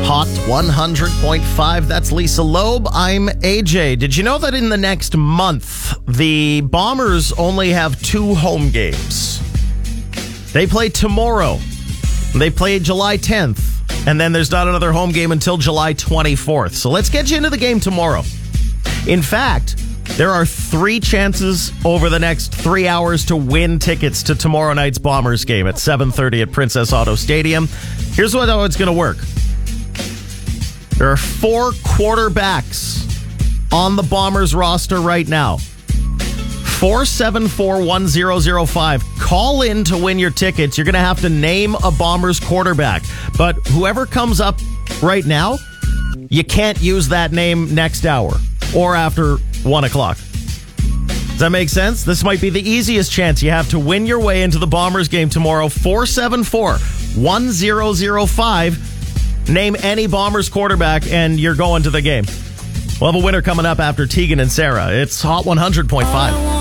Hot 100.5. That's Lisa Loeb. I'm AJ. Did you know that in the next month, the Bombers only have 2 home games? They play tomorrow. They play July 10th. And then there's not another home game until July 24th. So let's get you into the game tomorrow. In fact, there are 3 chances over the next 3 hours to win tickets to tomorrow night's Bombers game at 7:30 at Princess Auto Stadium. Here's how it's going to work. There are 4 quarterbacks on the Bombers roster right now. 474-1005. Call in to win your tickets. You're going to have to name a Bombers quarterback. But whoever comes up right now, you can't use that name next hour or after 1 o'clock. Does that make sense? This might be the easiest chance you have to win your way into the Bombers game tomorrow. 474-1005. Name any Bombers quarterback, and you're going to the game. We'll have a winner coming up after Tegan and Sarah. It's Hot 100.5.